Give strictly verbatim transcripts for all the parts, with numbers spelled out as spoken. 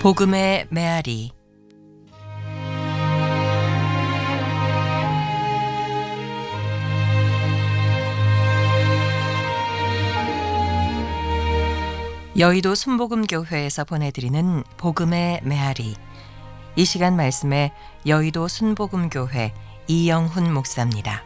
복음의 메아리. 여의도 순복음교회에서 보내드리는 복음의 메아리. 이 시간 말씀에 여의도 순복음교회 이영훈 목사입니다.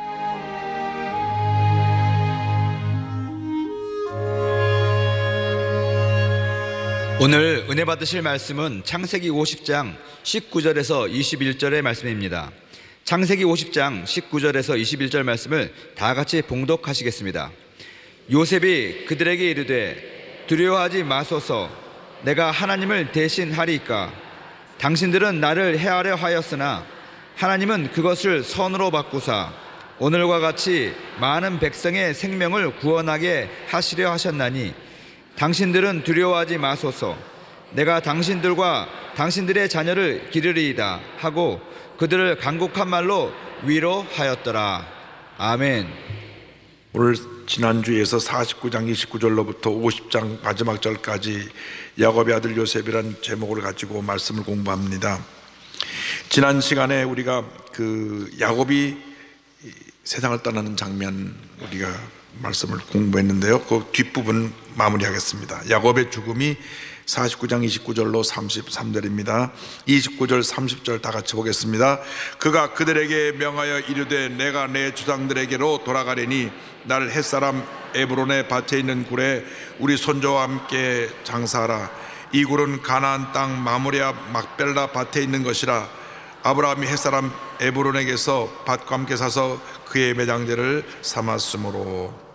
오늘 은혜 받으실 말씀은 창세기 오십 장 십구 절에서 이십일 절의 말씀입니다. 창세기 오십 장 십구 절에서 이십일 절 말씀을 다 같이 봉독하시겠습니다. 요셉이 그들에게 이르되 두려워하지 마소서, 내가 하나님을 대신하리이까. 당신들은 나를 해하려 하였으나 하나님은 그것을 선으로 바꾸사 오늘과 같이 많은 백성의 생명을 구원하게 하시려 하셨나니 당신들은 두려워하지 마소서, 내가 당신들과 당신들의 자녀를 기르리이다 하고 그들을 간곡한 말로 위로하였더라. 아멘. 오늘 지난주에서 사십구 장 이십구 절로부터 오십 장 마지막 절까지 야곱의 아들 요셉이라는 제목을 가지고 말씀을 공부합니다. 지난 시간에 우리가 그 야곱이 세상을 떠나는 장면 우리가 말씀을 공부했는데요, 그 뒷부분 마무리하겠습니다. 야곱의 죽음이 사십구 장 이십구 절로 삼십삼 절입니다. 이십구 절 삼십 절 다 같이 보겠습니다. 그가 그들에게 명하여 이르되 내가 내 주상들에게로 돌아가려니 나를 햇사람 에브론의 밭에 있는 굴에 우리 손자와 함께 장사하라. 이 굴은 가나안 땅 마므리아 막벨라 밭에 있는 것이라. 아브라함이 햇사람 에브론에게서 밭과 함께 사서 그의 매장제를 삼았으므로.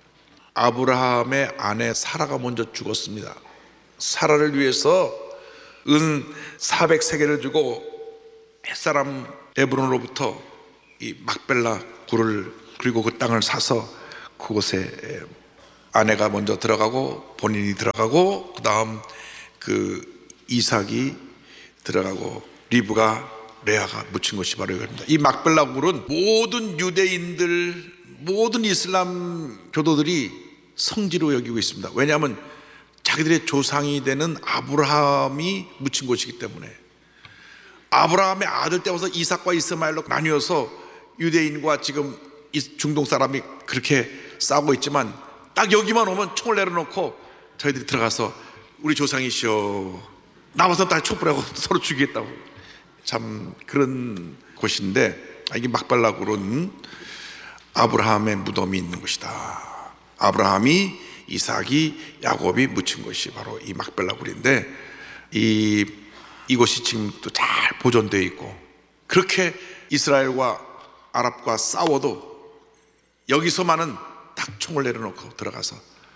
아브라함의 아내 사라가 먼저 죽었습니다. 사라를 위해서 은 사백 세겔을 주고 햇사람 에브론으로부터 이 막벨라 굴을 그리고 그 땅을 사서 그곳에 아내가 먼저 들어가고 본인이 들어가고 그 다음 그 이삭이 들어가고 리브가 레아가 묻힌 것이 바로 이겁니다. 이 막벨라 굴은 모든 유대인들, 모든 이슬람 교도들이 성지로 여기고 있습니다. 왜냐하면 자기들의 조상이 되는 아브라함이 묻힌 곳이기 때문에. 아브라함의 아들 때부터 이삭과 이스마엘로 나뉘어서 유대인과 지금 중동 사람이 그렇게 싸우고 있지만 딱 여기만 오면 총을 내려놓고 저희들이 들어가서 우리 조상이시여 나와서 딱 촛불하고 서로 죽이겠다고. 참 그런 곳인데, 이게 막발라굴은 아브라함의 무덤이 있는 곳이다. 아브라함이, 이삭이, 야곱이 묻힌 것이 바로 이 막벨라굴인데, 이, 이곳이 지금 또 잘 보존되어 있고, 그렇게 이스라엘과 아랍과 싸워도 여기서만은 딱 총을 내려놓고 들어가서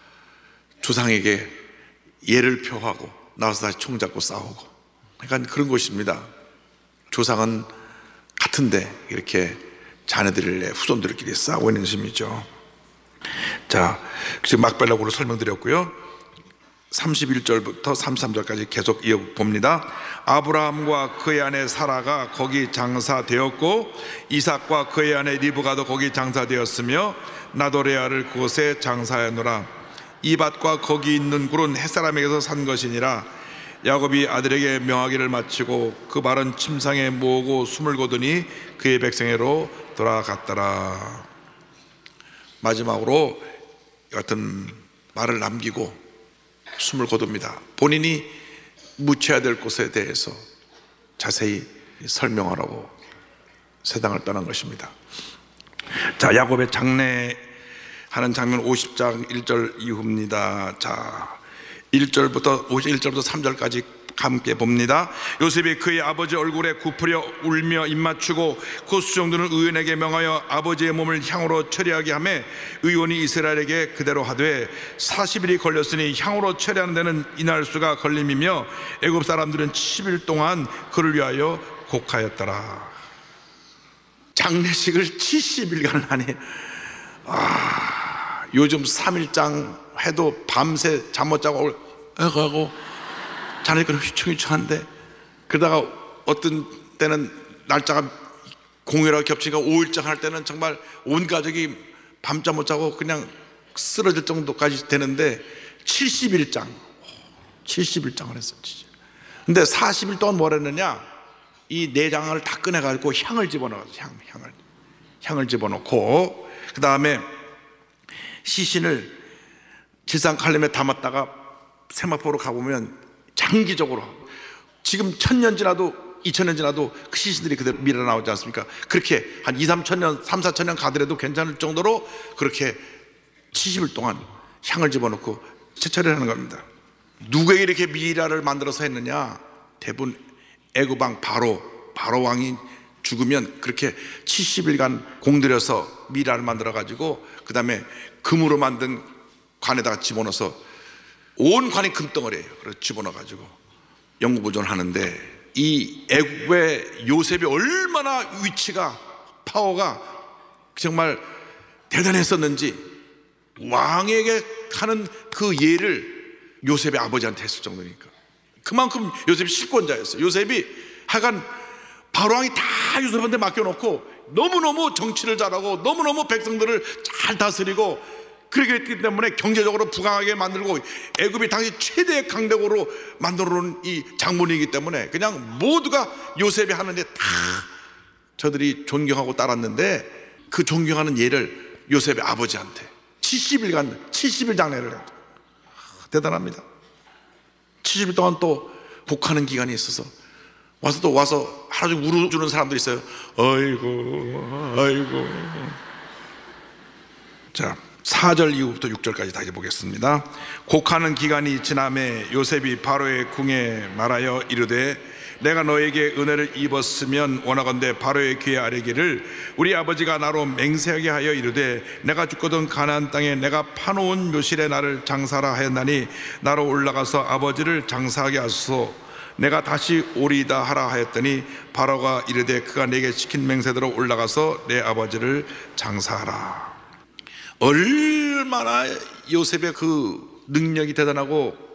조상에게 예를 표하고 나와서 다시 총 잡고 싸우고, 그러니까 그런 곳입니다. 조상은 같은데 이렇게 자녀들의 후손들끼리 싸우고 있는 것이죠. 자, 지금 막벨라굴을 설명드렸고요. 삼십일 절부터 삼십삼 절까지 계속 이어봅니다. 아브라함과 그의 아내 사라가 거기 장사되었고 이삭과 그의 아내 리브가도 거기 장사되었으며 나도 레아를 그곳에 장사하였노라. 이 밭과 거기 있는 굴은 햇사람에게서 산 것이니라. 야곱이 아들에게 명하기를 마치고 그 발은 침상에 모으고 숨을 거두니 그의 백성에로 돌아갔더라. 마지막으로 같은 말을 남기고 숨을 거둡니다. 본인이 묻혀야 될 곳에 대해서 자세히 설명하라고 세상을 떠난 것입니다. 자, 야곱의 장례하는 장면 오십 장 일 절 이후입니다. 자, 일 절부터 일 절부터 삼 절까지 함께 봅니다. 요셉이 그의 아버지 얼굴에 굽으려 울며 입맞추고 그 수종들은 의원에게 명하여 아버지의 몸을 향으로 처리하게 하매 의원이 이스라엘에게 그대로 하되 사십 일이 걸렸으니 향으로 처리하는 데는 이날 수가 걸림이며 애굽 사람들은 칠십 일 동안 그를 위하여 곡하였더라. 장례식을 칠십 일간 하니, 아, 요즘 삼 일장 해도 밤새 잠 못 자고 하고 자네가 휘청휘청한데, 그러다가 어떤 때는 날짜가 공휴일하고 겹치니까 오 일장 할 때는 정말 온 가족이 밤잠 못 자고 그냥 쓰러질 정도까지 되는데 칠십 일장 칠십 일장을 했어요. 근데 사십 일 동안 뭘 했느냐? 이 내장을 다 꺼내가지고 향을 집어넣어서 향, 향을 향을 집어넣고 그 다음에 시신을 질산 칼륨에 담았다가 세마포로 가보면 장기적으로 지금 천년 지나도 이천 년 지나도 그 시신들이 그대로 밀어 나오지 않습니까? 그렇게 한 이, 삼천 년, 삼, 사천 년 가더라도 괜찮을 정도로 그렇게 칠십 일 동안 향을 집어넣고 채처리를 하는 겁니다. 누구에게 이렇게 미라를 만들어서 했느냐? 대부분 애굽 왕 바로 바로 왕이 죽으면 그렇게 칠십 일간 공들여서 미라를 만들어 가지고 그 다음에 금으로 만든 관에다가 집어넣어서 온 관이 금덩어리예요. 그래서 집어넣어 가지고 연구 보존하는데 이 애굽의 요셉이 얼마나 위치가 파워가 정말 대단했었는지 왕에게 하는 그 예를 요셉의 아버지한테 했을 정도니까 그만큼 요셉이 실권자였어요. 요셉이 하여간 바로왕이 다 요셉한테 맡겨놓고 너무너무 정치를 잘하고 너무너무 백성들을 잘 다스리고 그렇게 했기 때문에 경제적으로 부강하게 만들고 애굽이 당시 최대의 강대국으로 만들어놓은 이 장본이기 때문에 그냥 모두가 요셉이 하는데 다 저들이 존경하고 따랐는데 그 존경하는 예를 요셉의 아버지한테 칠십 일간 칠십 일 장례를 해요. 대단합니다. 칠십 일 동안 또 복하는 기간이 있어서 와서 또 와서 하루 종일 울어주는 사람들이 있어요. 아이고 아이고. 자, 사 절 이후부터 육 절까지 다시 보겠습니다. 곡하는 기간이 지남에 요셉이 바로의 궁에 말하여 이르되 내가 너에게 은혜를 입었으면 원하건대 바로의 귀에 아뢰기를 우리 아버지가 나로 맹세하게 하여 이르되 내가 죽거든 가나안 땅에 내가 파놓은 묘실에 나를 장사하라 하였나니 나로 올라가서 아버지를 장사하게 하소서. 내가 다시 오리이다 하라 하였더니 바로가 이르되 그가 내게 시킨 맹세대로 올라가서 내 아버지를 장사하라. 얼마나 요셉의 그 능력이 대단하고